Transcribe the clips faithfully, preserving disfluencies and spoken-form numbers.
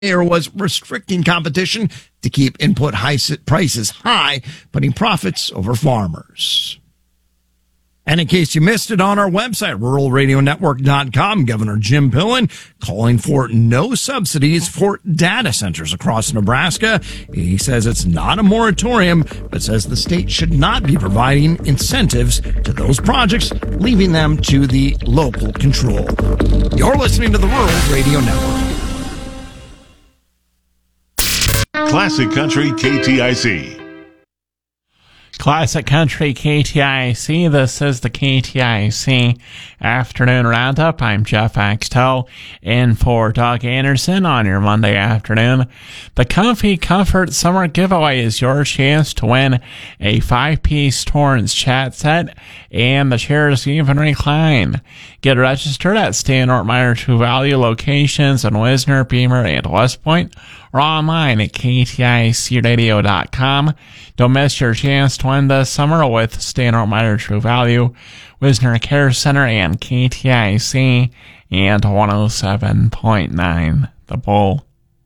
Mayor was restricting competition to keep input high prices high, putting profits over farmers. And in case you missed it on our website, rural radio network dot com, Governor Jim Pillen calling for no subsidies for data centers across Nebraska. He says it's not a moratorium, but says the state should not be providing incentives to those projects, leaving them to the local control. You're listening to the Rural Radio Network. Classic Country K T I C. Classic Country K T I C. This is the K T I C Afternoon Roundup. I'm Jeff Axtell in for Doug Anderson on your Monday afternoon. The Comfy Comfort Summer Giveaway is your chance to win a five-piece Torrance chat set and the chairs even recline. Get registered at Stan Ortmeyer True Value locations in Wisner, Beamer, and West Point, or online at K T I C radio dot com. Don't miss your chance to win this summer with Stan Ortmeyer True Value, Wisner Care Center, and K T I C and one oh seven point nine The Bull.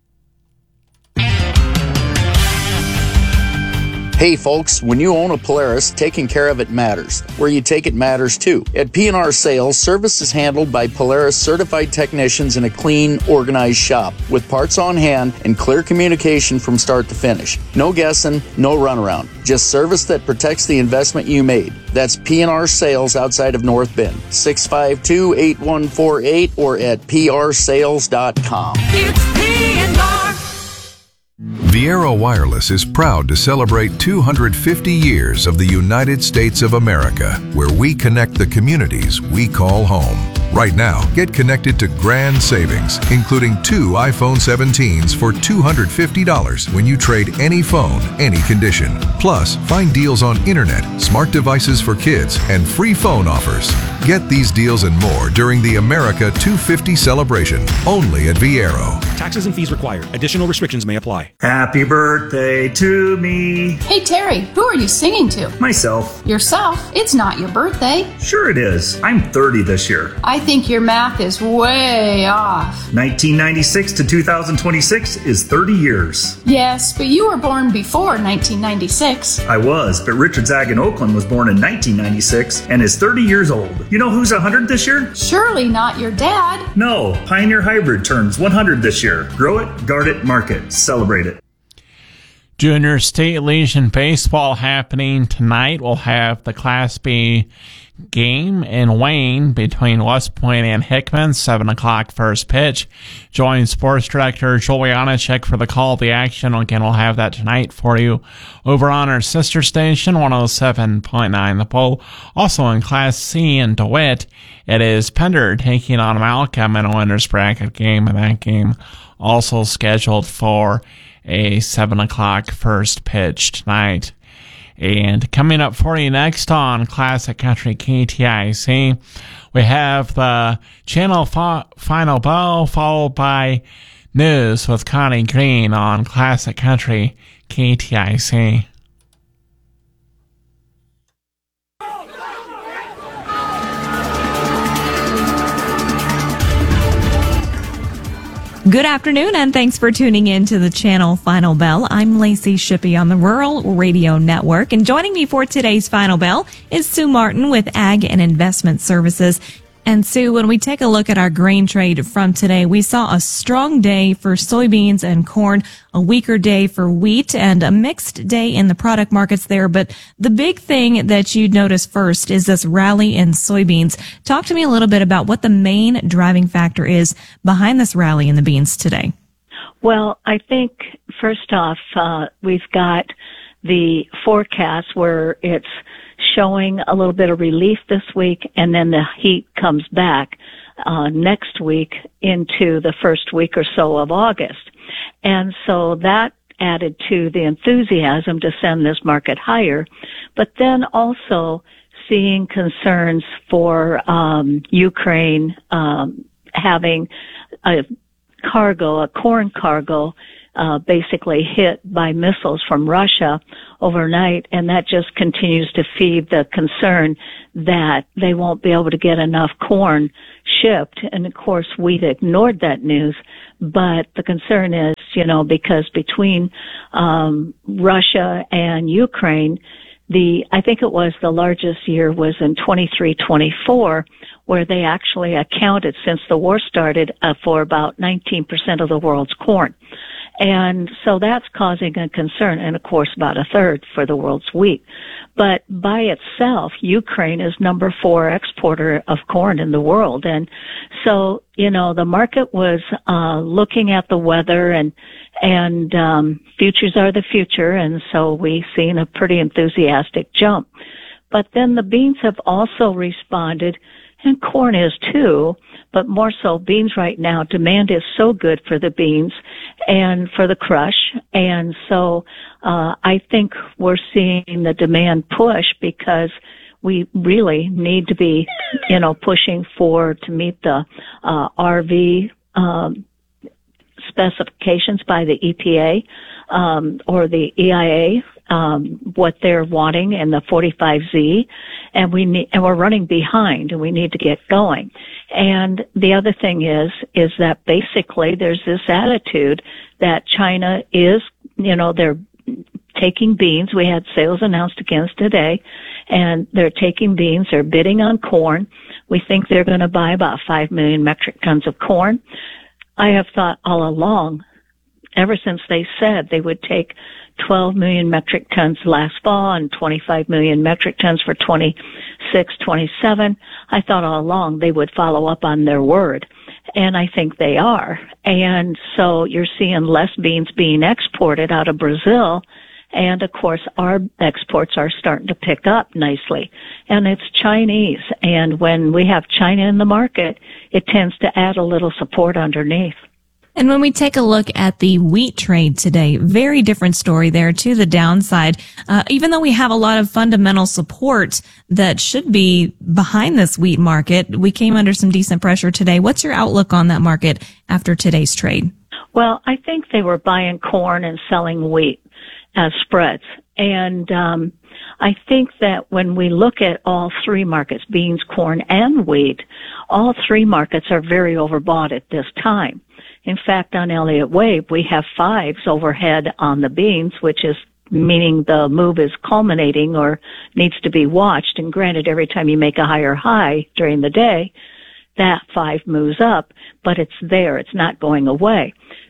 Hey folks, when you own a Polaris, taking care of it matters. Where you take it matters too. At P and R Sales, service is handled by Polaris certified technicians in a clean, organized shop with parts on hand and clear communication from start to finish. No guessing, no runaround. Just service that protects the investment you made. That's P and R Sales outside of North Bend. six five two, eight one four eight or at P R sales dot com. It's P and R. Viera Wireless is proud to celebrate two hundred fifty years of the United States of America, where we connect the communities we call home. Right now, get connected to grand savings, including two iPhone seventeens for two hundred fifty dollars when you trade any phone, any condition. Plus, find deals on internet, smart devices for kids, and free phone offers. Get these deals and more during the America two fifty celebration, only at Viero. Taxes and fees required. Additional restrictions may apply. Happy birthday to me. Hey, Terry, who are you singing to? Myself. Yourself? It's not your birthday. Sure it is. I'm thirty this year. I think your math is way off. nineteen ninety-six to two thousand twenty-six is thirty years. Yes, but you were born before nineteen ninety-six. I was, but Richard Zag in Oakland was born in nineteen ninety-six and is thirty years old. You know who's one hundred this year? Surely not your dad. No, Pioneer Hybrid turns one hundred this year. Grow it, guard it, market, celebrate it. Junior State Legion Baseball happening tonight. We'll have the Class B game in Wayne between West Point and Hickman, seven o'clock first pitch. Join Sports Director Joel Janacek for the call of the action. Again, we'll have that tonight for you over on our sister station, one oh seven point nine The Pole. Also in Class C in DeWitt, it is Pender taking on Malcolm in a winner's bracket game, and that game also scheduled for a seven o'clock first pitch tonight. And coming up for you next on Classic Country K T I C, we have the Channel fi- Final Bell, followed by news with Connie Green on Classic Country K T I C. Good afternoon, and thanks for tuning in to the Channel Final Bell. I'm Lacey Shippey on the Rural Radio Network, and joining me for today's Final Bell is Sue Martin with Ag and Investment Services. And Sue, when we take a look at our grain trade from today, we saw a strong day for soybeans and corn, a weaker day for wheat, and a mixed day in the product markets there. But the big thing that you'd notice first is this rally in soybeans. Talk to me a little bit about what the main driving factor is behind this rally in the beans today. Well, I think first off, uh, we've got the forecast where it's showing a little bit of relief this week, and then the heat comes back uh, next week into the first week or so of August. And so that added to the enthusiasm to send this market higher. But then also seeing concerns for um, Ukraine um, having a cargo, a corn cargo, Uh, basically hit by missiles from Russia overnight, and that just continues to feed the concern that they won't be able to get enough corn shipped. And of course, we'd ignored that news, But the concern is, you know, because between um, Russia and Ukraine, the I think it was the largest year was in twenty-three twenty-four, where they actually accounted since the war started uh, for about nineteen percent of the world's corn. And so that's causing a concern, and of course about a third for the world's wheat. But by itself, Ukraine is number four exporter of corn in the world. And so, you know, the market was uh looking at the weather, and and um futures are the future, and so we've seen a pretty enthusiastic jump. But then the beans have also responded, and corn is too, but more so beans right now. Demand is so good for the beans and for the crush. And so uh I think we're seeing the demand push because we really need to be, you know, pushing for to meet the uh R V um specifications by the E P A um or the E I A, um what they're wanting in the forty-five Z, and we need and we're running behind, and we need to get going. And the other thing is is that basically there's this attitude that China is, you know, they're taking beans. We had sales announced against today, and they're taking beans, they're bidding on corn. We think they're going to buy about five million metric tons of corn. I have thought all along, ever since they said they would take twelve million metric tons last fall and twenty-five million metric tons for twenty-six, twenty-seven, I thought all along they would follow up on their word. And I think they are. And so you're seeing less beans being exported out of Brazil. And of course, our exports are starting to pick up nicely. And it's Chinese. And when we have China in the market, it tends to add a little support underneath. And when we take a look at the wheat trade today, very different story there to the downside. Uh, even though we have a lot of fundamental support that should be behind this wheat market, we came under some decent pressure today. What's your outlook on that market after today's trade? Well, I think they were buying corn and selling wheat as spreads. And um I think that when we look at all three markets, beans, corn, and wheat, all three markets are very overbought at this time. In fact, on Elliott Wave, we have fives overhead on the beans, which is meaning the move is culminating or needs to be watched. And granted, every time you make a higher high during the day, that five moves up, but it's there. It's not going away.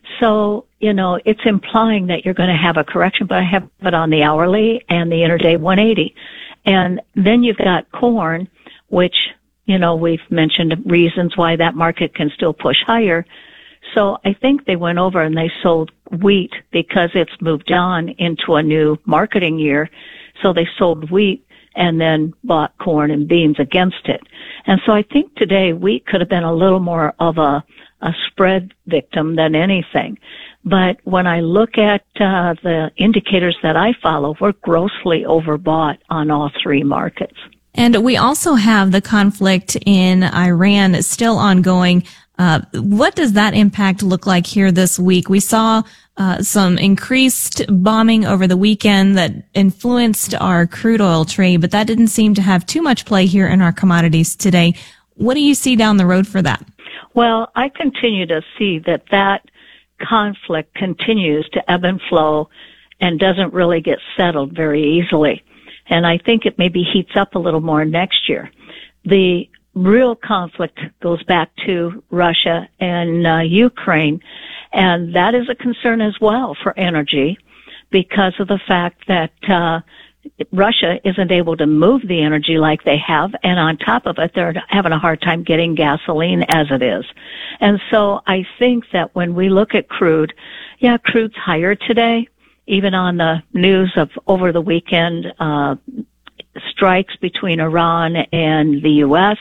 So, you know, it's implying that you're going to have a correction, but I have it on the hourly and the interday one eighty. And then you've got corn, which, you know, we've mentioned reasons why that market can still push higher. So I think they went over and they sold wheat because it's moved on into a new marketing year. So they sold wheat and then bought corn and beans against it. And so I think today wheat could have been a little more of a, a spread victim than anything. But when I look at uh, the indicators that I follow, we're grossly overbought on all three markets. And we also have the conflict in Iran still ongoing. Uh, what does that impact look like here this week? We saw uh, some increased bombing over the weekend that influenced our crude oil trade, but that didn't seem to have too much play here in our commodities today. What do you see down the road for that? Well, I continue to see that that conflict continues to ebb and flow and doesn't really get settled very easily. And I think it maybe heats up a little more next year. The real conflict goes back to Russia and uh, Ukraine, and that is a concern as well for energy because of the fact that uh Russia isn't able to move the energy like they have, and on top of it, they're having a hard time getting gasoline as it is. And so I think that when we look at crude, yeah, crude's higher today, even on the news of over the weekend, uh strikes between Iran and the U S,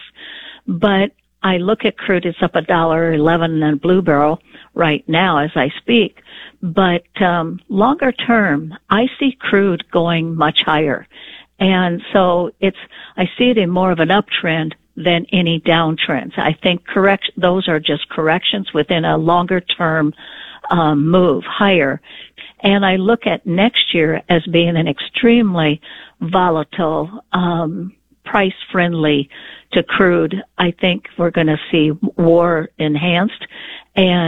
but I look at crude, it's up a dollar eleven and blue barrel right now as I speak. But um longer term, I see crude going much higher. And so it's I see it in more of an uptrend than any downtrends. I think correct those are just corrections within a longer term um move higher. And I look at next year as being an extremely volatile, um, price friendly to crude. I think we're going to see war enhanced, and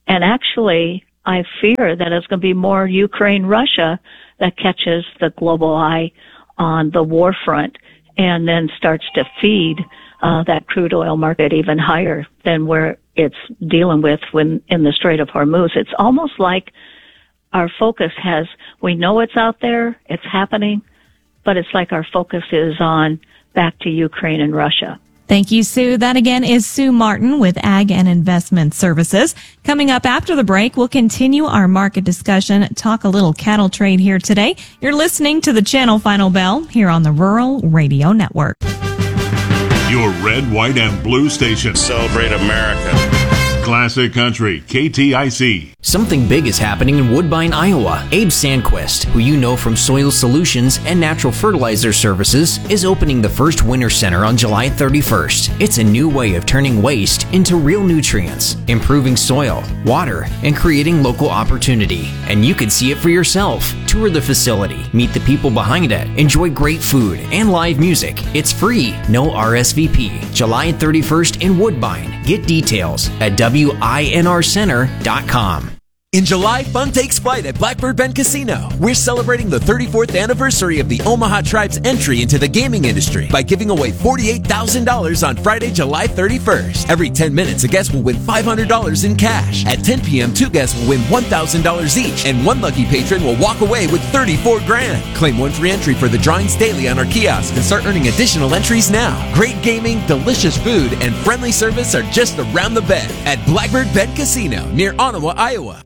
and actually, I fear that it's going to be more Ukraine-Russia that catches the global eye on the war front and then starts to feed uh, that crude oil market even higher than where it's dealing with when in the Strait of Hormuz. It's almost like our focus has, we know it's out there, it's happening, but it's like our focus is on back to Ukraine and Russia. Thank you, Sue. That again is Sue Martin with Ag and Investment Services. Coming up after the break, we'll continue our market discussion, talk a little cattle trade here today. You're listening to the Channel Final Bell here on the Rural Radio Network. Your red, white, and blue station. Celebrate America. Classic Country, K T I C. Something big is happening in Woodbine, Iowa. Abe Sandquist, who you know from Soil Solutions and Natural Fertilizer Services, is opening the first Winter Center on July thirty-first. It's a new way of turning waste into real nutrients, improving soil, water, and creating local opportunity. And you can see it for yourself. Tour the facility, meet the people behind it, enjoy great food and live music. It's free, no R S V P. July thirty-first in Woodbine. Get details at W I N R center dot com. In July, fun takes flight at Blackbird Bend Casino. We're celebrating the thirty-fourth anniversary of the Omaha Tribe's entry into the gaming industry by giving away forty-eight thousand dollars on Friday, July thirty-first. Every ten minutes, a guest will win five hundred dollars in cash. At ten p.m., two guests will win one thousand dollars each, and one lucky patron will walk away with thirty-four grand. Claim one free entry for the drawings daily on our kiosk and start earning additional entries now. Great gaming, delicious food, and friendly service are just around the bend at Blackbird Bend Casino near Ottawa, Iowa.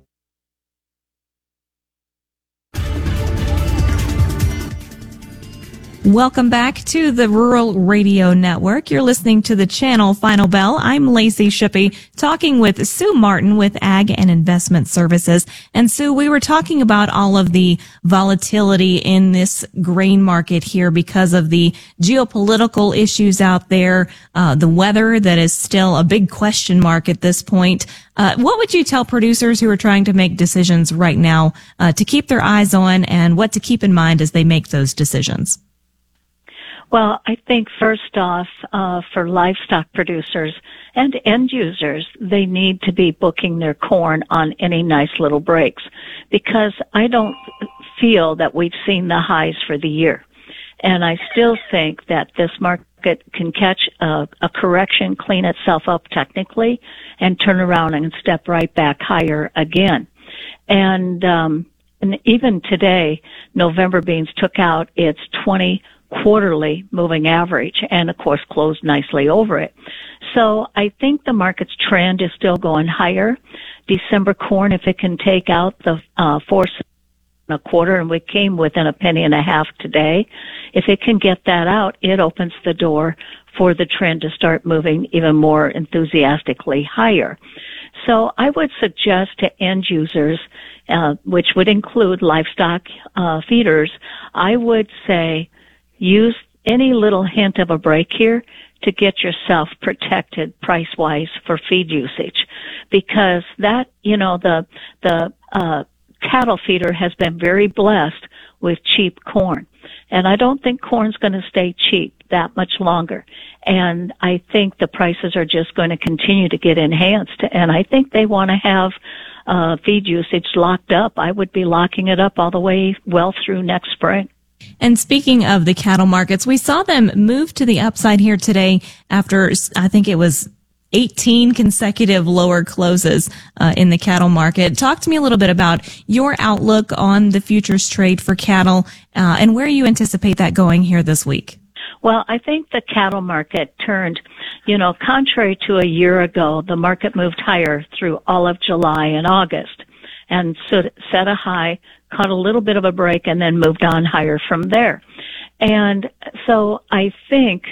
Welcome back to the Rural Radio Network. You're listening to the Channel Final Bell. I'm Lacey Shippey, talking with Sue Martin with Ag and Investment Services. And Sue, we were talking about all of the volatility in this grain market here because of the geopolitical issues out there, uh, the weather that is still a big question mark at this point. Uh, what would you tell producers who are trying to make decisions right now uh, to keep their eyes on and what to keep in mind as they make those decisions? Well, I think first off, uh, for livestock producers and end users, they need to be booking their corn on any nice little breaks because I don't feel that we've seen the highs for the year. And I still think that this market can catch a, a correction, clean itself up technically, and turn around and step right back higher again. And, um, and even today, November beans took out its twenty quarterly moving average and of course closed nicely over it. So I think the market's trend is still going higher. December corn, if it can take out the uh four and a quarter, and we came within a penny and a half today, if it can get that out, it opens the door for the trend to start moving even more enthusiastically higher. So I would suggest to end users, uh which would include livestock uh feeders, I would say use any little hint of a break here to get yourself protected price-wise for feed usage. Because that, you know, the, the, uh, cattle feeder has been very blessed with cheap corn. And I don't think corn's going to stay cheap that much longer. And I think the prices are just going to continue to get enhanced. And I think they want to have, uh, feed usage locked up. I would be locking it up all the way well through next spring. And speaking of the cattle markets, we saw them move to the upside here today after, I think it was eighteen consecutive lower closes uh, in the cattle market. Talk to me a little bit about your outlook on the futures trade for cattle uh, and where you anticipate that going here this week. Well, I think the cattle market turned, you know, contrary to a year ago, the market moved higher through all of July and August and set a high, caught a little bit of a break, and then moved on higher from there. And so I think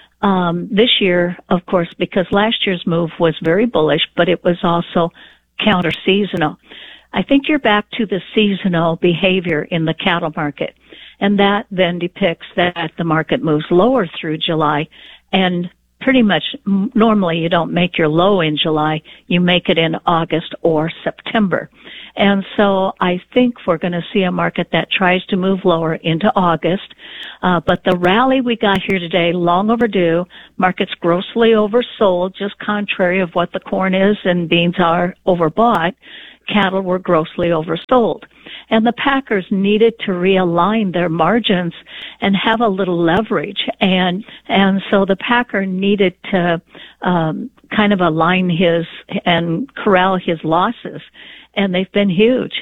um this year, of course, because last year's move was very bullish, but it was also counter-seasonal. I think you're back to the seasonal behavior in the cattle market. And that then depicts that the market moves lower through July, and pretty much normally you don't make your low in July, you make it in August or September. And so I think we're going to see a market that tries to move lower into August. Uh, but the rally we got here today, long overdue, market's grossly oversold, just contrary of what the corn is and beans are overbought. Cattle were grossly oversold. And the packers needed to realign their margins and have a little leverage. And, and so the packer needed to, um, kind of align his and corral his losses. And they've been huge.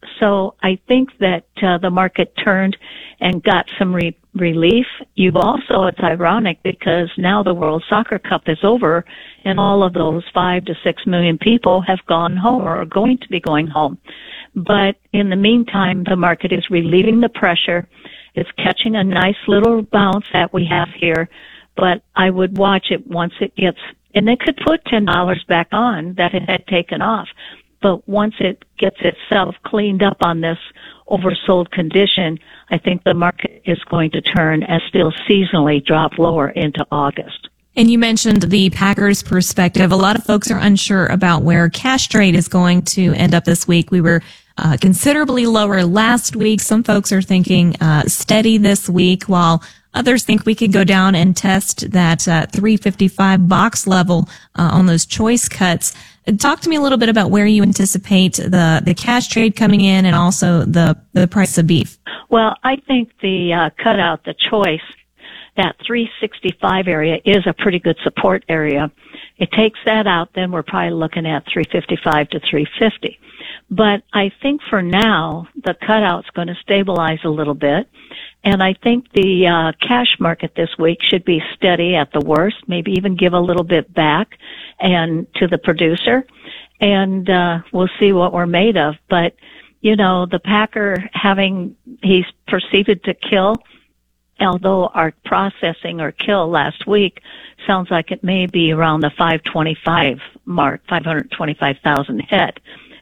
So I think that, uh, the market turned and got some re- relief. You've also, it's ironic because now the World Soccer Cup is over and all of those five to six million people have gone home or are going to be going home. But in the meantime, the market is relieving the pressure. It's catching a nice little bounce that we have here, but I would watch it once it gets, and they could put ten dollars back on that it had taken off. But once it gets itself cleaned up on this oversold condition, I think the market is going to turn and still seasonally drop lower into August. And you mentioned the Packers' perspective. A lot of folks are unsure about where cash trade is going to end up this week. We were uh, considerably lower last week. Some folks are thinking uh, steady this week, while others think we could go down and test that uh, three fifty-five box level uh, on those choice cuts. Talk to me a little bit about where you anticipate the, the cash trade coming in and also the, the price of beef. Well, I think the uh, cutout, the choice, that three sixty-five area is a pretty good support area. It takes that out, then we're probably looking at three fifty-five to three fifty. But I think for now, the cutout's going to stabilize a little bit. And I think the uh, cash market this week should be steady at the worst, maybe even give a little bit back and to the producer. And uh, we'll see what we're made of. But, you know, the packer having, he's proceeded to kill, although our processing or kill last week sounds like it may be around the five twenty-five mark, five hundred twenty-five thousand head.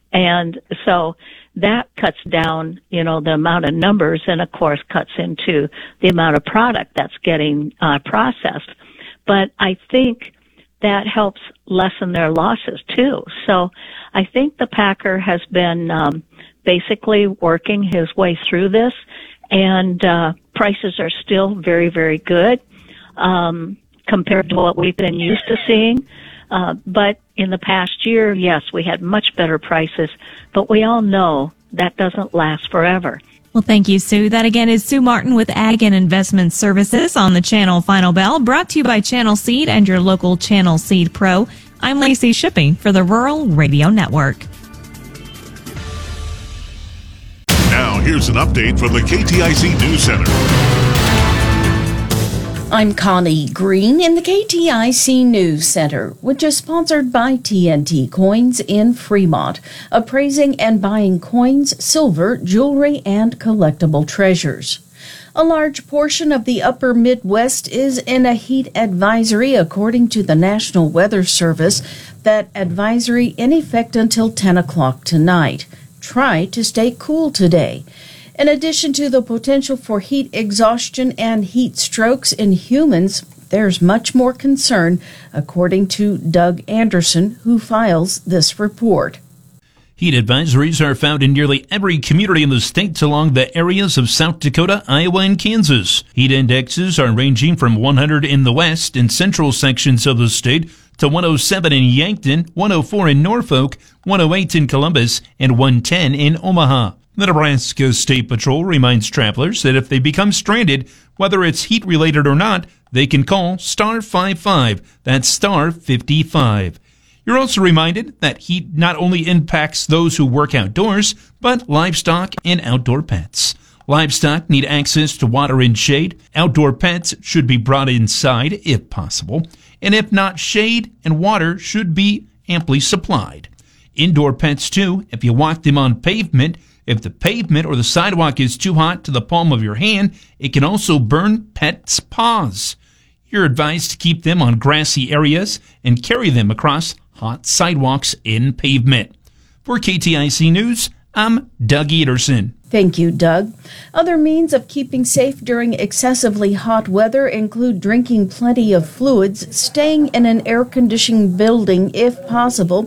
And so that cuts down, you know, the amount of numbers and of course cuts into the amount of product that's getting uh, processed. But I think that helps lessen their losses too. So I think the packer has been um, basically working his way through this, and uh, prices are still very, very good um, compared to what we've been used to seeing. Uh, but in the past year, yes, we had much better prices, but we all know that doesn't last forever. Well, thank you, Sue. That again is Sue Martin with Ag and Investment Services on the Channel Final Bell, brought to you by Channel Seed and your local Channel Seed Pro. I'm Lacey Shippey for the Rural Radio Network. Now, here's an update from the K T I C News Center. I'm Connie Green in the K T I C News Center, which is sponsored by T N T Coins in Fremont, appraising and buying coins, silver, jewelry, and collectible treasures. A large portion of the upper Midwest is in a heat advisory, according to the National Weather Service. That advisory in effect until ten o'clock tonight. Try to stay cool today. In addition to the potential for heat exhaustion and heat strokes in humans, there's much more concern, according to Doug Anderson, who files this report. Heat advisories are found in nearly every community in the states along the areas of South Dakota, Iowa, and Kansas. Heat indexes are ranging from one hundred in the west and central sections of the state to one oh seven in Yankton, one oh four in Norfolk, one oh eight in Columbus, and one ten in Omaha. The Nebraska State Patrol reminds travelers that if they become stranded, whether it's heat-related or not, they can call star five five. That's star fifty-five. You're also reminded that heat not only impacts those who work outdoors, but livestock and outdoor pets. Livestock need access to water and shade. Outdoor pets should be brought inside if possible. And if not, shade and water should be amply supplied. Indoor pets, too, if you walk them on pavement. If the pavement or the sidewalk is too hot to the palm of your hand, it can also burn pets' paws. You're advised to keep them on grassy areas and carry them across hot sidewalks and pavement. For K T I C News, I'm Doug Ederson. Thank you, Doug. Other means of keeping safe during excessively hot weather include drinking plenty of fluids, staying in an air-conditioned building if possible,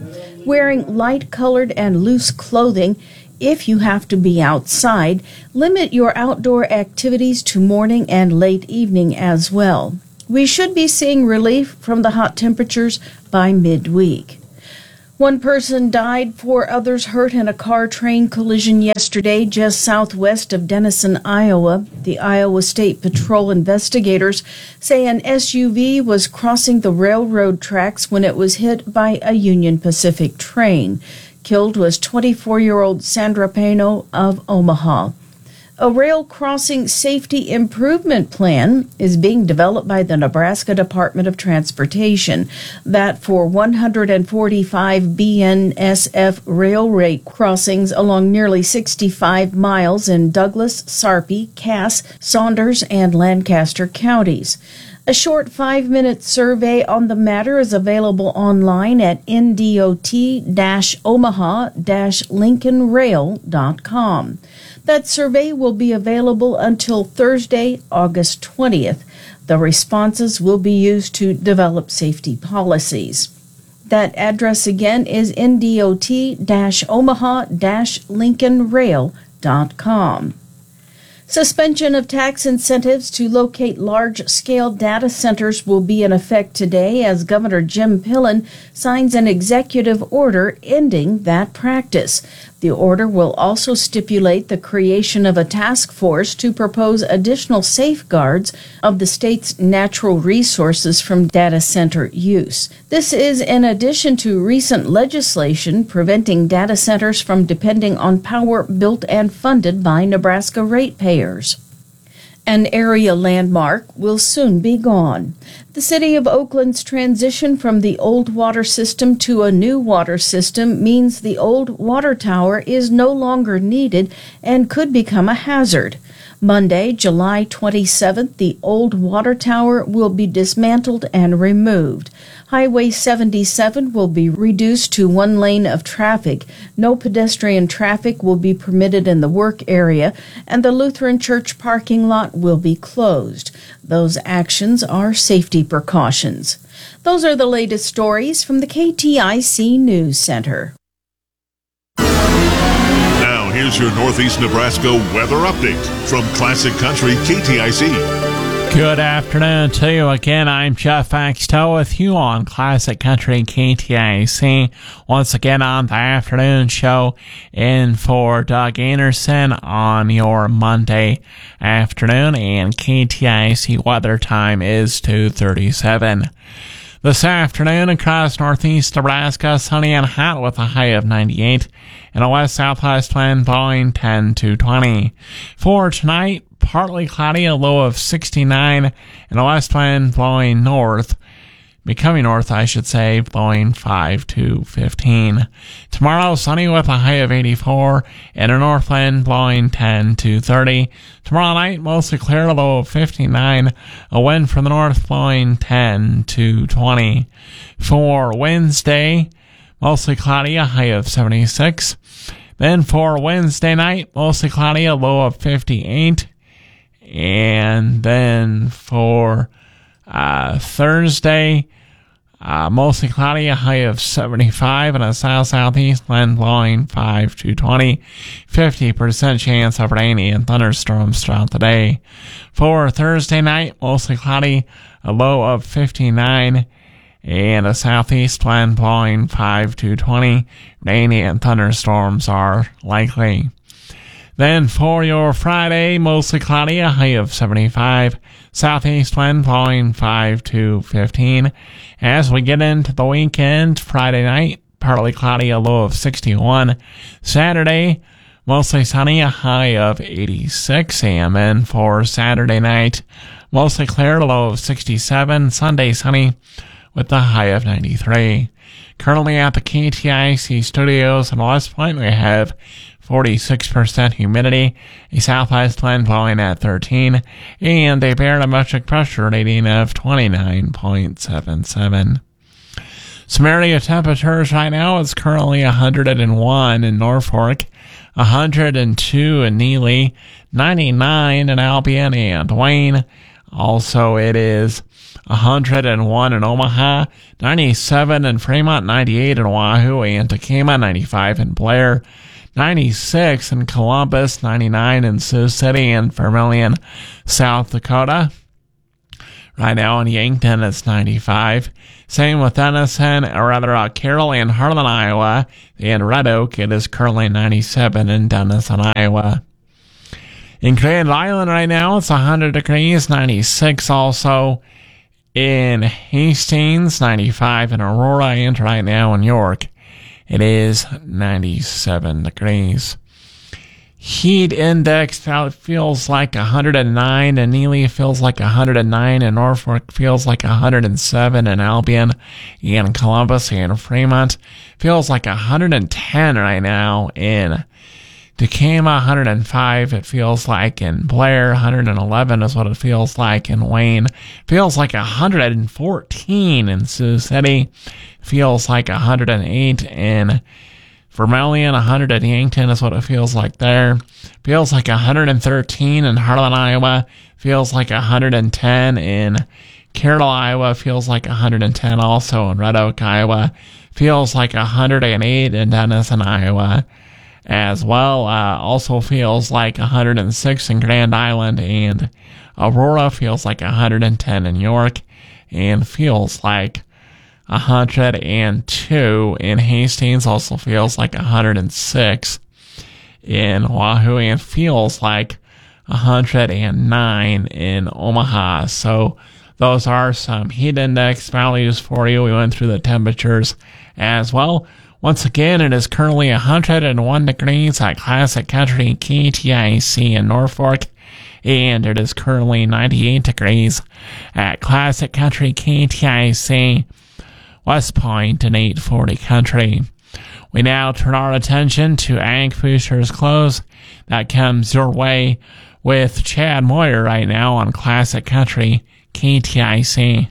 wearing light-colored and loose clothing if you have to be outside. Limit your outdoor activities to morning and late evening as well. We should be seeing relief from the hot temperatures by midweek. One person died, four others hurt in a car-train collision yesterday just southwest of Denison, Iowa. The Iowa State Patrol investigators say an S U V was crossing the railroad tracks when it was hit by a Union Pacific train. Killed was twenty-four-year-old Sandra Pano of Omaha. A rail crossing safety improvement plan is being developed by the Nebraska Department of Transportation. That for one hundred forty-five B N S F railway crossings along nearly sixty-five miles in Douglas, Sarpy, Cass, Saunders, and Lancaster counties. A short five-minute survey on the matter is available online at N D O T Omaha Lincoln Rail dot com. That survey will be available until Thursday, August twentieth. The responses will be used to develop safety policies. That address again is N D O T Omaha Lincoln Rail dot com. Suspension of tax incentives to locate large-scale data centers will be in effect today as Governor Jim Pillen signs an executive order ending that practice. The order will also stipulate the creation of a task force to propose additional safeguards of the state's natural resources from data center use. This is in addition to recent legislation preventing data centers from depending on power built and funded by Nebraska ratepayers. An area landmark will soon be gone. The City of Oakland's transition from the old water system to a new water system means the old water tower is no longer needed and could become a hazard. Monday, July twenty-seventh, the old water tower will be dismantled and removed. Highway seventy-seven will be reduced to one lane of traffic. No pedestrian traffic will be permitted in the work area, and the Lutheran Church parking lot will be closed. Those actions are safety precautions. Those are the latest stories from the K T I C News Center. Now, here's your Northeast Nebraska weather update from Classic Country K T I C. Good afternoon to you again. I'm Jeff Axtell with you on Classic Country K T I C. Once again on the afternoon show, in for Doug Anderson on your Monday afternoon, and K T I C weather time is two thirty-seven. This afternoon across northeast Nebraska, sunny and hot with a high of ninety-eight, and a west-southwest wind blowing ten to twenty. For tonight, partly cloudy, a low of sixty-nine, and a west wind blowing north, becoming north, I should say, blowing five to fifteen. Tomorrow, sunny with a high of eighty-four, and a north wind blowing ten to thirty. Tomorrow night, mostly clear, a low of fifty-nine, a wind from the north blowing ten to twenty. For Wednesday, mostly cloudy, a high of seventy-six. Then for Wednesday night, mostly cloudy, a low of fifty-eight. And then for uh, Thursday, uh, mostly cloudy, a high of seventy-five, and a south-southeast wind blowing five to twenty. fifty percent chance of rainy and thunderstorms throughout the day. For Thursday night, mostly cloudy, a low of fifty-nine, and a southeast wind blowing five to twenty. Rainy and thunderstorms are likely. Then for your Friday, mostly cloudy, a high of seventy-five, southeast wind blowing five to fifteen. As we get into the weekend, Friday night, partly cloudy, a low of sixty-one. Saturday, mostly sunny, a high of eighty-six. And then for Saturday night, mostly clear, a low of sixty-seven. Sunday, sunny, with a high of ninety-three. Currently at the K T I C studios in West Point, we have forty-six percent humidity, a southwest wind blowing at thirteen, and a barometric pressure rating of twenty-nine point seven seven. Some area temperatures right now is currently one hundred one in Norfolk, one hundred two in Neely, ninety-nine in Albion and Wayne, Also, it is one hundred one in Omaha, ninety-seven in Fremont, ninety-eight in Oahu and Takema, ninety-five in Blair, ninety-six in Columbus, ninety-nine in Sioux City and Vermilion, South Dakota. Right now in Yankton, it's ninety-five. Same with Denison, or rather uh, Carroll and Harlan, Iowa. In Red Oak, it is currently ninety-seven in Denison, Iowa. In Grand Island right now, it's one hundred degrees, ninety-six also in Hastings, ninety-five in Aurora, and right now in York, it is ninety-seven degrees. Heat index feels like one hundred nine, and Neely feels like one hundred nine, and Norfolk feels like one hundred seven, and Albion and Columbus and Fremont feels like one hundred ten right now. In Takema, one hundred five, it feels like. In Blair, one hundred eleven is what it feels like. In Wayne, feels like one hundred fourteen. In Sioux City, feels like one hundred eight. In Vermilion, one hundred in Yankton is what it feels like there. Feels like one hundred thirteen in Harlan, Iowa. Feels like one hundred ten in Carroll, Iowa. Feels like one hundred ten also in Red Oak, Iowa. Feels like one hundred eight in Denison, Iowa. As well, uh, also feels like one hundred six in Grand Island, and Aurora feels like one hundred ten in York, and feels like one hundred two in Hastings, also feels like one hundred six in Oahu, and feels like one hundred nine in Omaha. So those are some heat index values for you. We went through the temperatures as well. Once again, it is currently one hundred one degrees at Classic Country K T I C in Norfolk, and it is currently ninety-eight degrees at Classic Country K T I C West Point and eight forty Country. We now turn our attention to Ag Futures Close. That comes your way with Chad Moyer right now on Classic Country K T I C.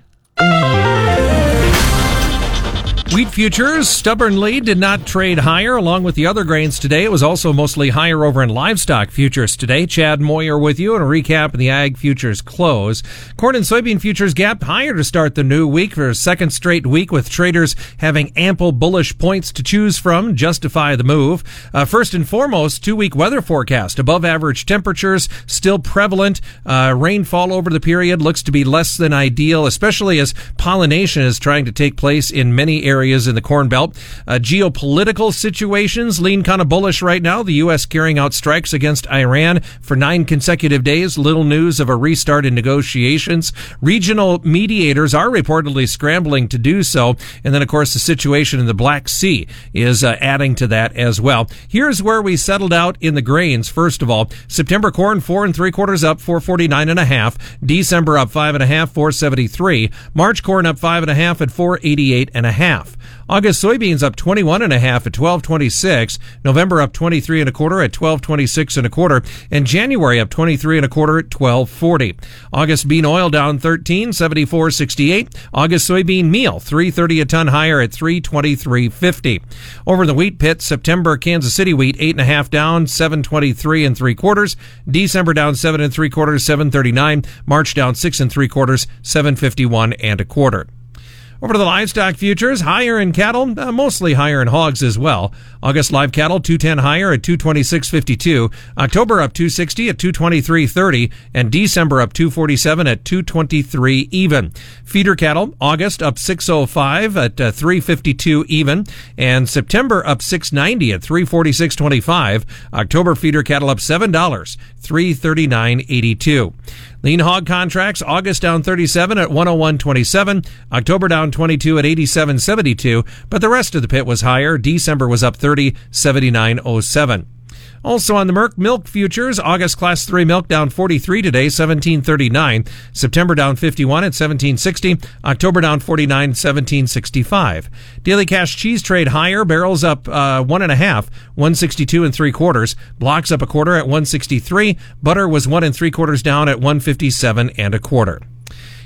Wheat futures stubbornly did not trade higher along with the other grains today. It was also mostly higher over in livestock futures today. Chad Moyer with you and a recap of the ag futures close. Corn and soybean futures gapped higher to start the new week for a second straight week, with traders having ample bullish points to choose from justify the move. Uh, first and foremost, two-week weather forecast. Above average temperatures still prevalent. Uh, rainfall over the period looks to be less than ideal, especially as pollination is trying to take place in many areas in the Corn Belt. Uh, geopolitical situations lean kind of bullish right now. The U S carrying out strikes against Iran for nine consecutive days. Little news of a restart in negotiations. Regional mediators are reportedly scrambling to do so. And then, of course, the situation in the Black Sea is uh, adding to that as well. Here's where we settled out in the grains. First of all, September corn, four and three quarters up, four forty-nine and a half. December up five and a half, four seventy-three. March corn up five and a half at four eighty-eight and a half. August soybeans up twenty-one and a half at twelve twenty-six. November up twenty-three and a quarter at twelve twenty-six and a quarter. And January up twenty-three and a quarter at twelve forty. August bean oil down thirteen, seventy-four sixty-eight. August soybean meal three thirty a ton higher at three twenty-three fifty. Over in the wheat pit, September Kansas City wheat eight and a half down, seven twenty-three and three quarters. December down seven and three quarters, seven thirty-nine. March down six and three quarters, seven fifty-one and a quarter. Over to the livestock futures, higher in cattle, uh, mostly higher in hogs as well. August live cattle, two ten higher at two twenty-six fifty-two. October up two sixty at two twenty-three thirty. And December up two forty-seven at two twenty-three even. Feeder cattle, August up six oh five at uh, three fifty-two even. And September up six ninety at three forty-six twenty-five. October feeder cattle up seven dollars, three thirty-nine eighty-two. Lean hog contracts, August down thirty-seven at one oh one twenty-seven. October down twenty-two at eighty-seven seventy-two. But the rest of the pit was higher. December was up thirty, seventy-nine oh seven. Also on the Merck milk futures, August class three milk down forty-three today, seventeen thirty-nine. September down fifty-one at seventeen sixty. October down forty-nine, seventeen sixty-five. Daily cash cheese trade higher, barrels up uh, one and a half, one sixty-two and three quarters. Blocks up a quarter at one sixty-three. Butter was one and three quarters down at one fifty-seven and a quarter.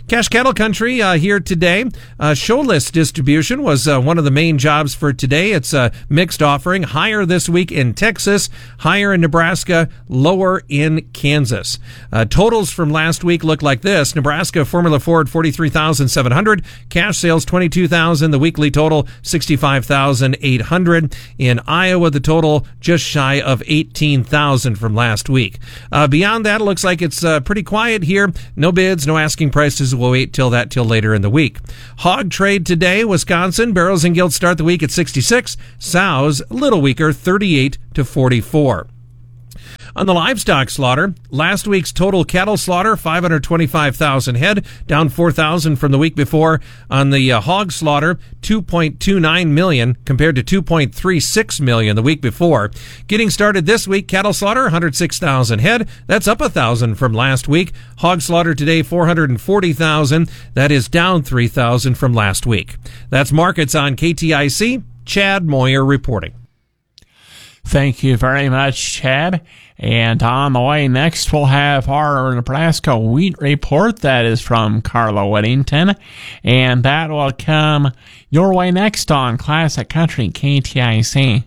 Cash Cattle Country uh, here today. Uh, show list distribution was uh, one of the main jobs for today. It's a mixed offering. Higher this week in Texas, higher in Nebraska, lower in Kansas. Uh, totals from last week look like this. Nebraska Formula Ford forty-three thousand seven hundred. Cash sales twenty-two thousand. The weekly total sixty-five thousand eight hundred. In Iowa, the total just shy of eighteen thousand from last week. Uh, beyond that, it looks like it's uh, pretty quiet here. No bids, no asking prices. We'll wait till that till later in the week. Hog trade today, Wisconsin. Barrels and gilts start the week at sixty-six. Sows, a little weaker, thirty-eight to forty-four. On the livestock slaughter, last week's total cattle slaughter, five hundred twenty-five thousand head, down four thousand from the week before. On the uh, hog slaughter, two point two nine million compared to two point three six million the week before. Getting started this week, cattle slaughter, one hundred six thousand head. That's up one thousand from last week. Hog slaughter today, four hundred forty thousand. That is down three thousand from last week. That's markets on K T I C. Chad Moyer reporting. Thank you very much, Chad. And on the way next, we'll have our Nebraska Wheat Report. That is from Carla Whittington. And that will come your way next on Classic Country K T I C.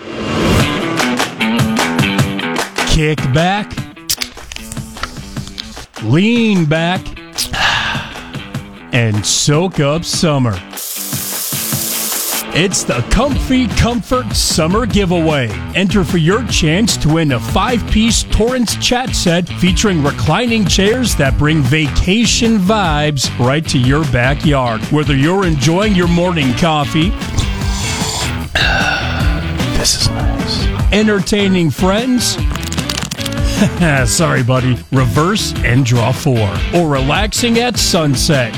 Kick back. Lean back. And soak up summer. It's the Comfy Comfort Summer Giveaway. Enter for your chance to win a five-piece Torrance chat set featuring reclining chairs that bring vacation vibes right to your backyard. Whether you're enjoying your morning coffee, this is nice, entertaining friends, sorry buddy, reverse and draw four, or relaxing at sunset,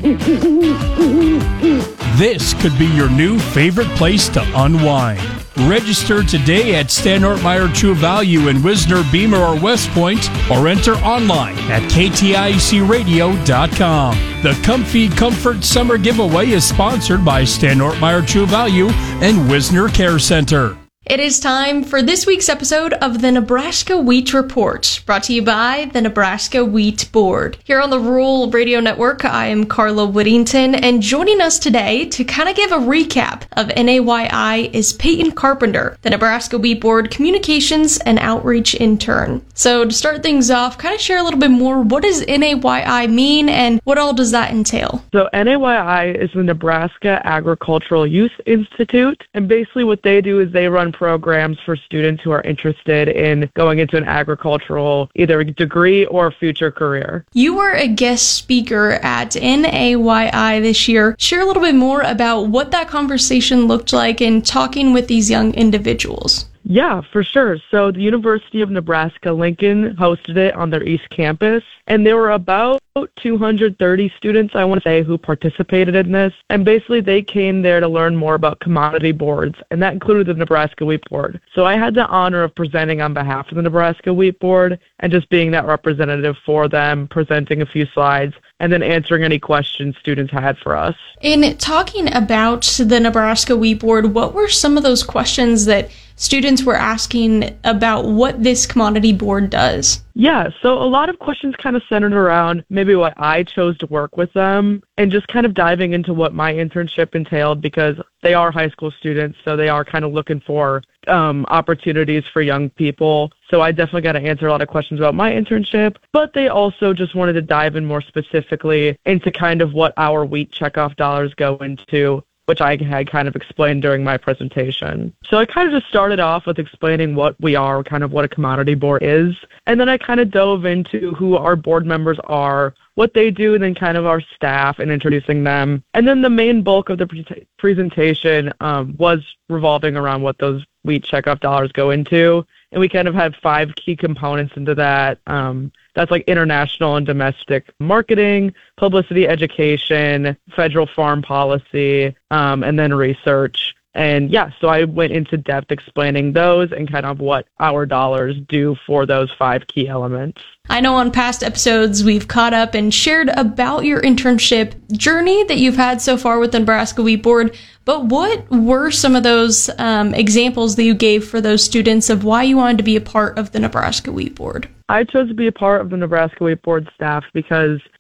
this could be your new favorite place to unwind. Register today at Stan Ortmeyer True Value in Wisner, Beamer, or West Point, or enter online at K T I C radio dot com. The Comfy Comfort Summer Giveaway is sponsored by Stan Ortmeyer True Value and Wisner Care Center. It is time for this week's episode of the Nebraska Wheat Report, brought to you by the Nebraska Wheat Board. Here on the Rural Radio Network, I am Carla Whittington, and joining us today to kind of give a recap of N A Y I is Peyton Carpenter, the Nebraska Wheat Board Communications and Outreach Intern. So to start things off, kind of share a little bit more, what does N A Y I mean, and what all does that entail? So N A Y I is the Nebraska Agricultural Youth Institute, and basically what they do is they run programs for students who are interested in going into an agricultural either degree or future career. You were a guest speaker at N A Y I this year. Share a little bit more about what that conversation looked like in talking with these young individuals. Yeah, for sure. So the University of Nebraska-Lincoln hosted it on their East Campus, and there were about two hundred thirty students, I want to say, who participated in this. And basically they came there to learn more about commodity boards, and that included the Nebraska Wheat Board. So I had the honor of presenting on behalf of the Nebraska Wheat Board and just being that representative for them, presenting a few slides, and then answering any questions students had for us. In talking about the Nebraska Wheat Board, what were some of those questions that students were asking about what this commodity board does? Yeah, so a lot of questions kind of centered around maybe what I chose to work with them and just kind of diving into what my internship entailed, because they are high school students, so they are kind of looking for um, opportunities for young people. So I definitely got to answer a lot of questions about my internship, but they also just wanted to dive in more specifically into kind of what our wheat checkoff dollars go into, which I had kind of explained during my presentation. So I kind of just started off with explaining what we are, kind of what a commodity board is, and then I kind of dove into who our board members are, what they do, and then kind of our staff and introducing them. And then the main bulk of the pre- presentation um, was revolving around what those wheat checkoff dollars go into, and we kind of had five key components into that. Um, That's like international and domestic marketing, publicity, education, federal farm policy, um, and then research. And yeah, so I went into depth explaining those and kind of what our dollars do for those five key elements. I know on past episodes we've caught up and shared about your internship journey that you've had so far with the Nebraska Wheat Board, but what were some of those um, examples that you gave for those students of why you wanted to be a part of the Nebraska Wheat Board? I chose to be a part of the Nebraska Wheat Board staff because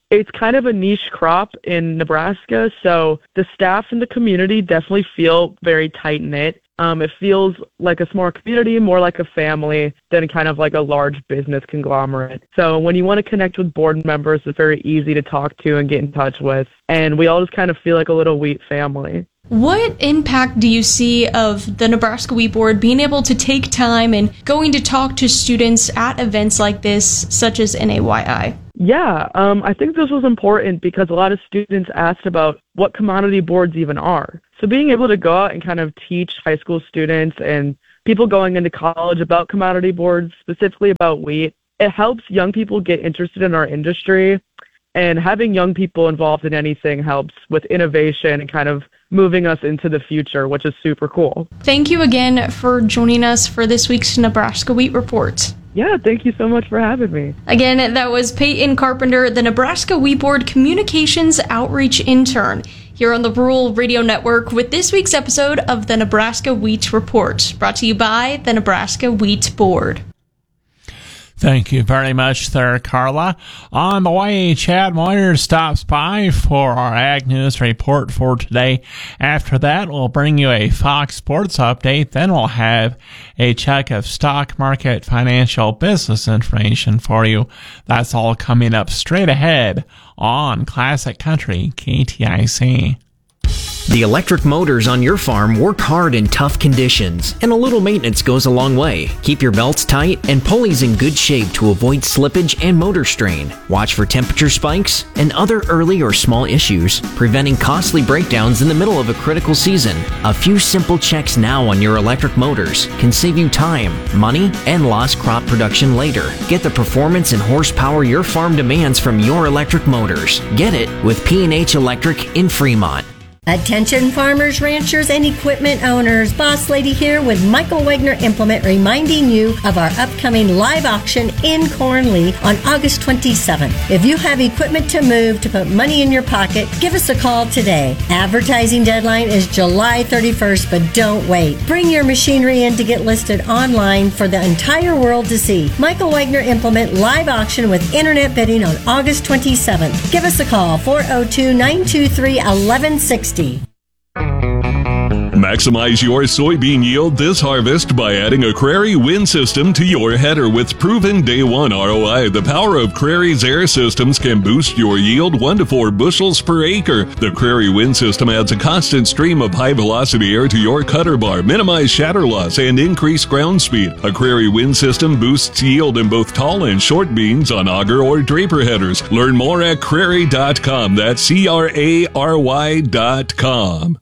it's kind of a niche crop in Nebraska, so the staff and the community definitely feel very tight-knit. Um, it feels like a small community, more like a family than kind of like a large business conglomerate. So when you want to connect with board members, it's very easy to talk to and get in touch with. And we all just kind of feel like a little wheat family. What impact do you see of the Nebraska Wheat Board being able to take time and going to talk to students at events like this, such as N A Y I? Yeah, um, I think this was important because a lot of students asked about what commodity boards even are. So being able to go out and kind of teach high school students and people going into college about commodity boards, specifically about wheat, it helps young people get interested in our industry. And having young people involved in anything helps with innovation and kind of moving us into the future, which is super cool. Thank you again for joining us for this week's Nebraska Wheat Report. Yeah, thank you so much for having me. Again, that was Peyton Carpenter, the Nebraska Wheat Board Communications Outreach Intern, here on the Rural Radio Network with this week's episode of the Nebraska Wheat Report, brought to you by the Nebraska Wheat Board. Thank you very much there, Carla. On the way, Chad Moyer stops by for our Ag News report for today. After that, we'll bring you a Fox Sports update. Then we'll have a check of stock market financial business information for you. That's all coming up straight ahead on Classic Country K T I C. The electric motors on your farm work hard in tough conditions, and a little maintenance goes a long way. Keep your belts tight and pulleys in good shape to avoid slippage and motor strain. Watch for temperature spikes and other early or small issues, preventing costly breakdowns in the middle of a critical season. A few simple checks now on your electric motors can save you time, money, and lost crop production later. Get the performance and horsepower your farm demands from your electric motors. Get it with P and H Electric in Fremont. Attention farmers, ranchers, and equipment owners. Boss Lady here with Michael Wagner Implement reminding you of our upcoming live auction in Cornley on August twenty-seventh. If you have equipment to move to put money in your pocket, give us a call today. Advertising deadline is July thirty-first, but don't wait. Bring your machinery in to get listed online for the entire world to see. Michael Wagner Implement live auction with internet bidding on August twenty-seventh. Give us a call, four oh two, nine two three, one one six oh. Maximize your soybean yield this harvest by adding a Crary wind system to your header with proven day one R O I. The power of Crary's air systems can boost your yield one to four bushels per acre. The Crary wind system adds a constant stream of high velocity air to your cutter bar, minimize shatter loss, and increase ground speed. A Crary wind system boosts yield in both tall and short beans on auger or draper headers. Learn more at crary dot com. That's C R A R Y dot com.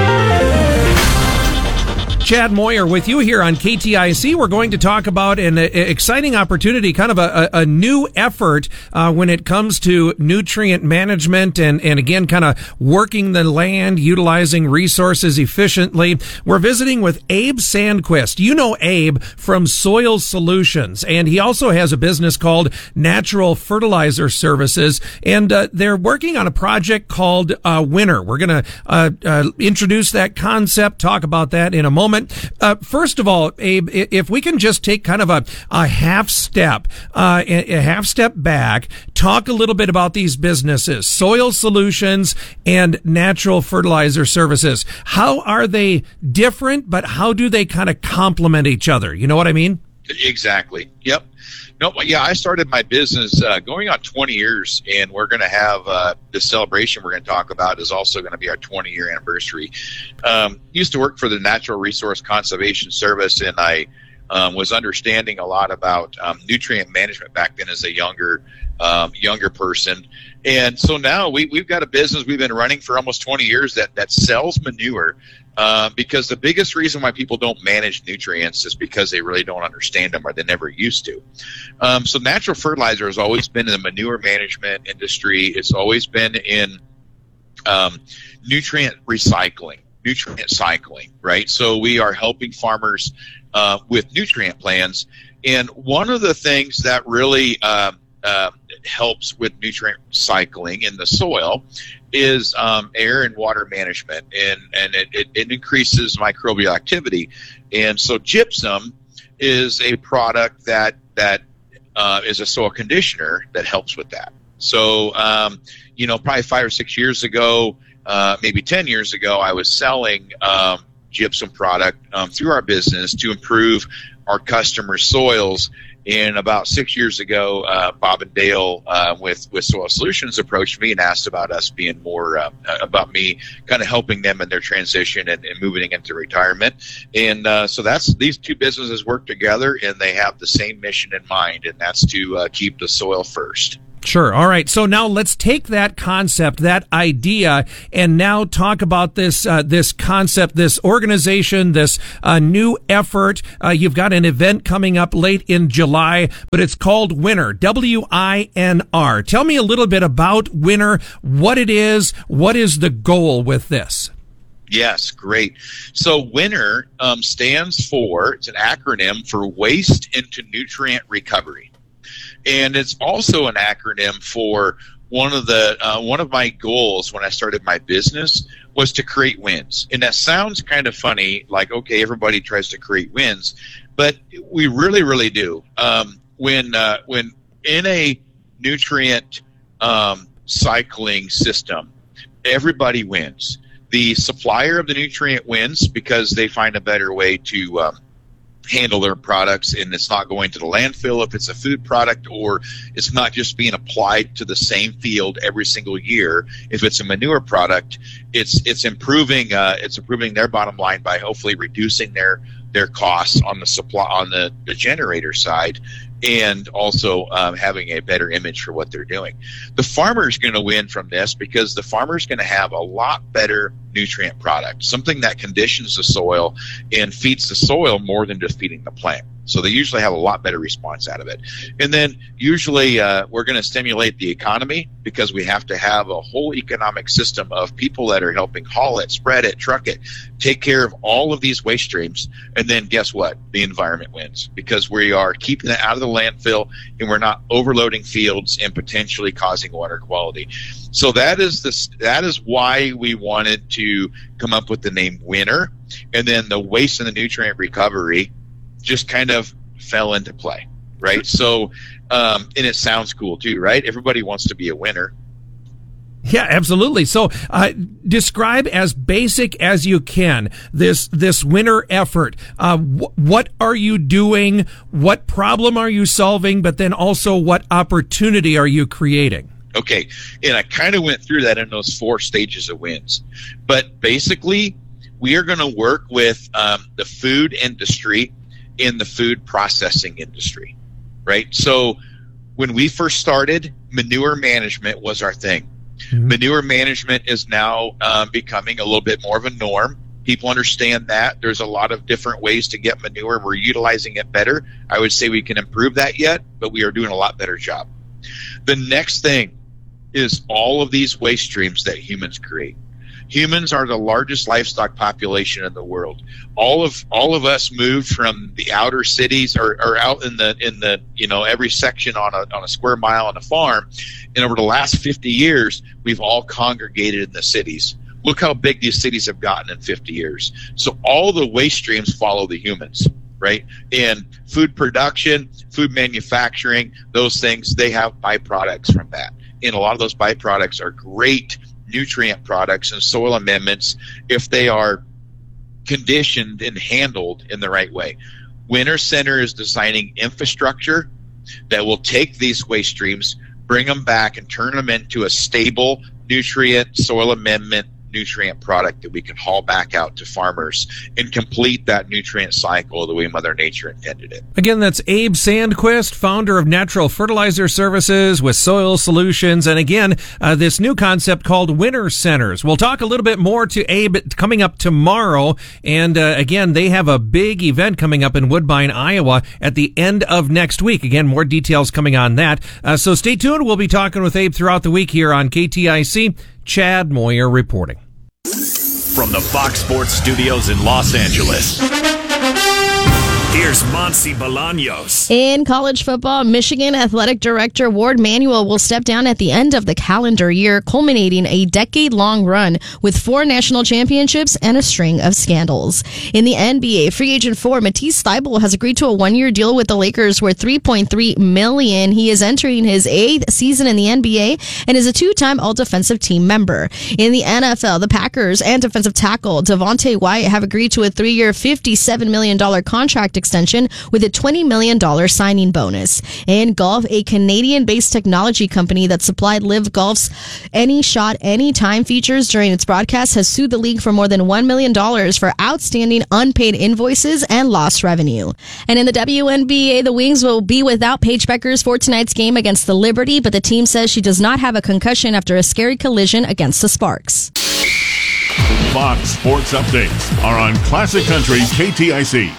Chad Moyer with you here on K T I C. We're going to talk about an exciting opportunity, kind of a, a, a new effort uh, when it comes to nutrient management and, and again, kind of working the land, utilizing resources efficiently. We're visiting with Abe Sandquist. You know Abe from Soil Solutions, and he also has a business called Natural Fertilizer Services, and uh, they're working on a project called uh, Winter. We're going to uh, uh, introduce that concept, talk about that in a moment. Uh, first of all, Abe, if we can just take kind of a, a half step, uh, a, a half step back, talk a little bit about these businesses, Soil Solutions and Natural Fertilizer Services. How are they different, but how do they kind of complement each other? You know what I mean? Exactly. Yep. No, yeah, I started my business uh, going on twenty years, and we're going to have uh, this celebration we're going to talk about is also going to be our twenty-year anniversary. Um, used to work for the Natural Resource Conservation Service, and I um, was understanding a lot about um, nutrient management back then as a younger um, younger person. And so now we, we've got a business we've been running for almost twenty years that, that sells manure. Uh, because the biggest reason why people don't manage nutrients is because they really don't understand them or they never used to. Um, so natural fertilizer has always been in the manure management industry. It's always been in um, nutrient recycling, nutrient cycling, right? So we are helping farmers uh, with nutrient plans. And one of the things that really uh, uh, helps with nutrient cycling in the soil is um, air and water management, and, and it, it, it increases microbial activity. And so gypsum is a product that, that uh, is a soil conditioner that helps with that. So, um, you know, probably five or six years ago, uh, maybe ten years ago, I was selling um, gypsum product um, through our business to improve our customers' soils. And about six years ago, uh, Bob and Dale uh, with, with Soil Solutions approached me and asked about us being more, uh, about me kind of helping them in their transition and, and moving into retirement. And uh, so that's, these two businesses work together, and they have the same mission in mind, and that's to uh, keep the soil first. Sure. All right. So now let's take that concept, that idea, and now talk about this uh, this concept, this organization, this uh, new effort. Uh, you've got an event coming up late in July, but it's called Winner, W I N R. Tell me a little bit about Winner, what it is, what is the goal with this? Yes, great. So Winner um, stands for, it's an acronym for Waste into Nutrient Recovery. And it's also an acronym for one of the uh, one of my goals when I started my business was to create wins. And that sounds kind of funny, like, okay, everybody tries to create wins, but we really, really do. Um, when uh, when in a nutrient um, cycling system, everybody wins. The supplier of the nutrient wins because they find a better way to um, handle their products, and it's not going to the landfill if it's a food product, or it's not just being applied to the same field every single year. If it's a manure product, it's it's improving uh, it's improving their bottom line by hopefully reducing their their costs on the supply on the, the generator side, and also um, having a better image for what they're doing. The farmer is going to win from this because the farmer is going to have a lot better nutrient product, something that conditions the soil and feeds the soil more than just feeding the plant. So they usually have a lot better response out of it. And then usually uh, we're going to stimulate the economy because we have to have a whole economic system of people that are helping haul it, spread it, truck it, take care of all of these waste streams. And then guess what? The environment wins because we are keeping it out of the landfill and we're not overloading fields and potentially causing water quality. So that is the, that is why we wanted to come up with the name Winner. And then the waste and the nutrient recovery just kind of fell into play, right? So, um, and it sounds cool too, right? Everybody wants to be a winner. Yeah, absolutely. So, uh, describe as basic as you can this this winter effort. Uh, wh- what are you doing? What problem are you solving? But then also, what opportunity are you creating? Okay, and I kind of went through that in those four stages of wins. But basically, we are going to work with um, the food industry in the food processing industry, right? So when we first started, manure management was our thing. Mm-hmm. Manure management is now uh, becoming a little bit more of a norm. People understand that. There's a lot of different ways to get manure. We're utilizing it better. I would say we can improve that yet, but we are doing a lot better job. The next thing is all of these waste streams that humans create. Humans are the largest livestock population in the world. All of all of us moved from the outer cities or, or out in the in the you know every section on a on a square mile on a farm, and over the last fifty years, we've all congregated in the cities. Look how big these cities have gotten in fifty years. So all the waste streams follow the humans, right? And food production, food manufacturing, those things, they have byproducts from that, and a lot of those byproducts are great nutrient products and soil amendments if they are conditioned and handled in the right way. Winter Center is designing infrastructure that will take these waste streams, bring them back, and turn them into a stable nutrient soil amendment nutrient product that we can haul back out to farmers and complete that nutrient cycle the way Mother Nature intended it. Again, that's Abe Sandquist, founder of Natural Fertilizer Services with Soil Solutions. And again, uh, this new concept called Winter Centers. We'll talk a little bit more to Abe coming up tomorrow. And uh, again, they have a big event coming up in Woodbine, Iowa at the end of next week. Again, more details coming on that. Uh, so stay tuned. We'll be talking with Abe throughout the week here on K T I C. Chad Moyer reporting. From the Fox Sports Studios in Los Angeles, Here's Monty Bolaños. In college football, Michigan Athletic Director Ward Manuel will step down at the end of the calendar year, culminating a decade-long run with four national championships and a string of scandals. In the N B A, free agent four Matisse Thybulle has agreed to a one-year deal with the Lakers worth three point three million dollars. He is entering his eighth season in the N B A and is a two-time All-Defensive Team member. In the N F L, the Packers and defensive tackle Devontae Wyatt have agreed to a three-year, fifty-seven million dollars contract extension with a twenty million dollars signing bonus. In golf, a Canadian-based technology company that supplied Live Golf's Any Shot, Anytime features during its broadcast has sued the league for more than one million dollars for outstanding unpaid invoices and lost revenue. And in the W N B A, the Wings will be without Paige Beckers for tonight's game against the Liberty, but the team says she does not have a concussion after a scary collision against the Sparks. Fox Sports Updates are on Classic Country K T I C.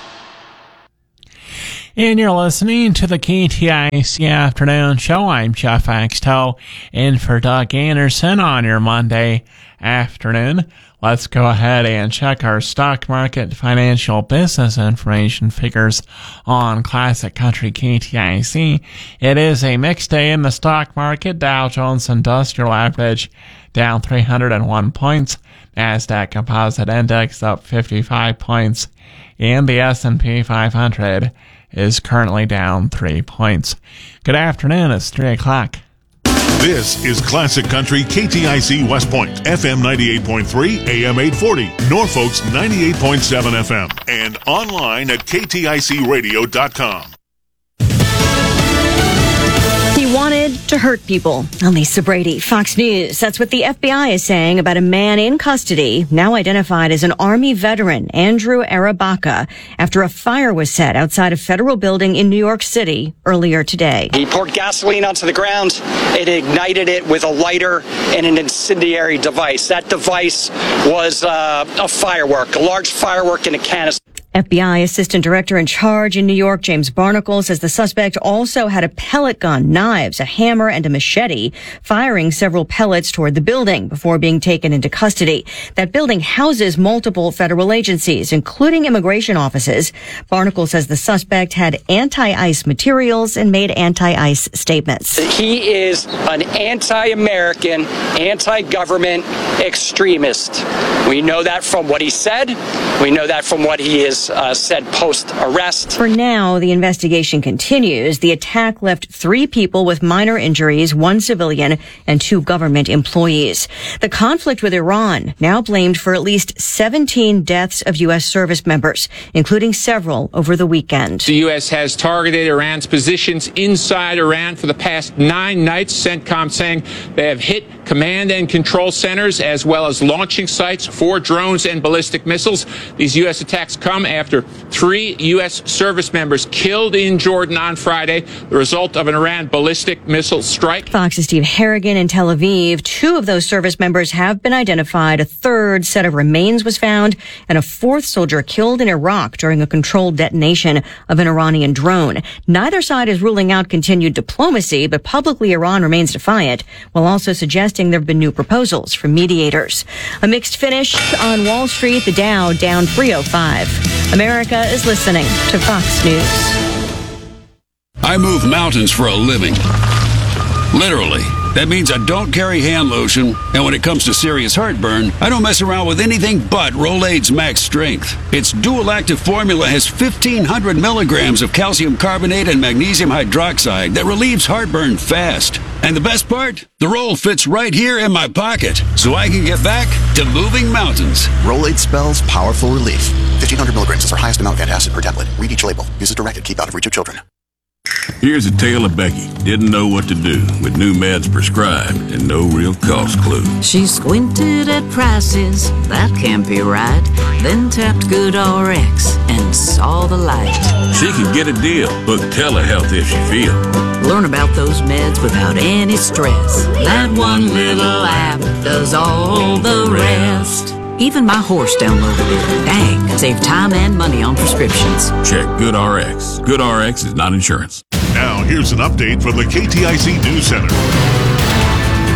And you're listening to the K T I C Afternoon Show. I'm Jeff Axtell in for Doug Anderson on your Monday afternoon. Let's go ahead and check our stock market, financial, business information figures on Classic Country K T I C. It is a mixed day in the stock market. Dow Jones Industrial Average down three hundred one points. NASDAQ Composite Index up fifty-five points. And the S and P five hundred is currently down three points. Good afternoon. It's three o'clock. This is Classic Country K T I C West Point, F M ninety-eight point three, A M eight forty, Norfolk's ninety-eight point seven F M, and online at K T I C radio dot com. He wanted to hurt people. I'm Lisa Brady, Fox News. That's what the F B I is saying about a man in custody, now identified as an Army veteran, Andrew Arabaka, after a fire was set outside a federal building in New York City earlier today. He poured gasoline onto the ground and ignited it with a lighter and an incendiary device. That device was uh, a firework, a large firework in a canister. F B I Assistant Director in charge in New York, James Barnacle, says the suspect also had a pellet gun, knives, a hammer, and a machete, firing several pellets toward the building before being taken into custody. That building houses multiple federal agencies, including immigration offices. Barnacle says the suspect had anti-ICE materials and made anti-ICE statements. He is an anti-American, anti-government extremist. We know that from what he said. We know that from what he is Uh, said post-arrest. For now, the investigation continues. The attack left three people with minor injuries, one civilian and two government employees. The conflict with Iran now blamed for at least seventeen deaths of U S service members, including several over the weekend. The U S has targeted Iran's positions inside Iran for the past nine nights. CENTCOM saying they have hit command and control centers as well as launching sites for drones and ballistic missiles. These U S attacks come after three U S service members killed in Jordan on Friday, the result of an Iran ballistic missile strike. Fox's Steve Harrigan in Tel Aviv. Two of those service members have been identified. A third set of remains was found, and a fourth soldier killed in Iraq during a controlled detonation of an Iranian drone. Neither side is ruling out continued diplomacy, but publicly Iran remains defiant, while also suggesting there have been new proposals from mediators. A mixed finish on Wall Street, the Dow down three oh five. America is listening to Fox News. I move mountains for a living. Literally. That means I don't carry hand lotion, and when it comes to serious heartburn, I don't mess around with anything but Rolaids Max Strength. Its dual-active formula has fifteen hundred milligrams of calcium carbonate and magnesium hydroxide that relieves heartburn fast. And the best part? The roll fits right here in my pocket, so I can get back to moving mountains. Rolaids spells powerful relief. fifteen hundred milligrams is our highest amount of antacid per tablet. Read each label. Use as directed. Keep out of reach of children. Here's a tale of Becky. Didn't know what to do with new meds prescribed and no real cost clue. She squinted at prices, that can't be right. Then tapped GoodRx and saw the light. She can get a deal. Book telehealth if she feel. Learn about those meds without any stress. That one little app does all the rest. Even my horse downloaded it. Dang, save time and money on prescriptions. Check GoodRx. GoodRx is not insurance. Now, here's an update from the K T I C News Center.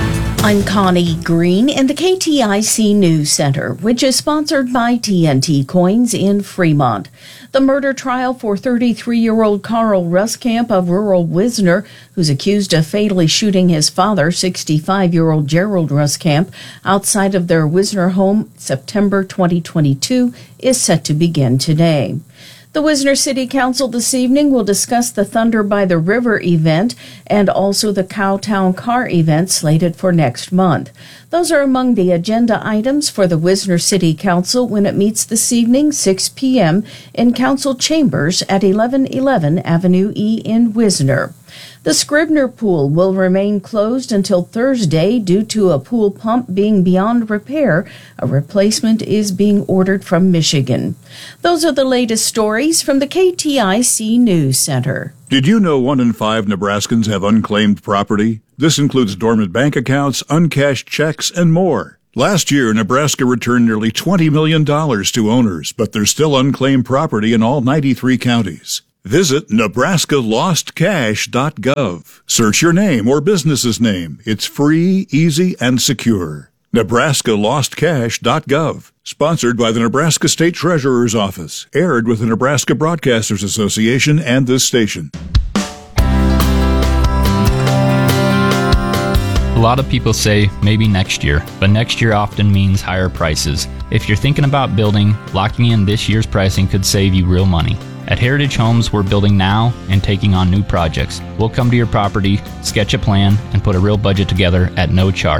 I'm Connie Green in the K T I C News Center, which is sponsored by T N T Coins in Fremont. The murder trial for thirty-three-year-old Carl Ruskamp of rural Wisner, who's accused of fatally shooting his father, sixty-five-year-old Gerald Ruskamp, outside of their Wisner home September twenty twenty-two, is set to begin today. The Wisner City Council this evening will discuss the Thunder by the River event and also the Cowtown Car event slated for next month. Those are among the agenda items for the Wisner City Council when it meets this evening, six p.m. in Council Chambers at eleven eleven Avenue E in Wisner. The Scribner Pool will remain closed until Thursday due to a pool pump being beyond repair. A replacement is being ordered from Michigan. Those are the latest stories from the K T I C News Center. Did you know one in five Nebraskans have unclaimed property? This includes dormant bank accounts, uncashed checks, and more. Last year, Nebraska returned nearly twenty million dollars to owners, but there's still unclaimed property in all ninety-three counties. Visit Nebraska Lost Cash dot gov. Search your name or business's name. It's free, easy, and secure. Nebraska Lost Cash dot gov. Sponsored by the Nebraska State Treasurer's Office. Aired with the Nebraska Broadcasters Association and this station. A lot of people say maybe next year, but next year often means higher prices. If you're thinking about building, locking in this year's pricing could save you real money. At Heritage Homes, we're building now and taking on new projects. We'll come to your property, sketch a plan, and put a real budget together at no charge.